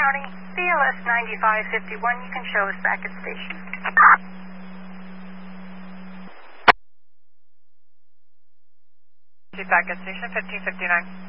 County, BLS 9551. You can show us back at station. Back at station 1559.